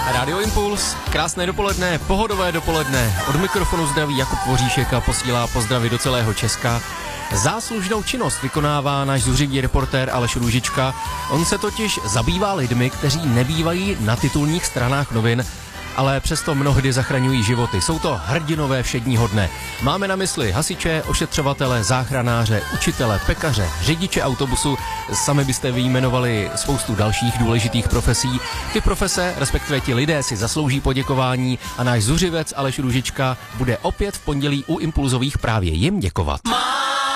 Radio Impuls, krásné dopoledne, pohodové dopoledne. Od mikrofonu zdraví Jakub Voříšek a posílá pozdravy do celého Česka. Záslužnou činnost vykonává náš zuřivý reportér Aleš Růžička. On se totiž zabývá lidmi, kteří nebývají na titulních stranách novin, ale přesto mnohdy zachraňují životy. Jsou to hrdinové všedního dne. Máme na mysli hasiče, ošetřovatele, záchranáře, učitele, pekaře, řidiče autobusu. Sami byste vyjmenovali spoustu dalších důležitých profesí. Ty profese, respektive ti lidé, si zaslouží poděkování a náš zuřivec Aleš Růžička bude opět v pondělí u Impulzových právě jim děkovat.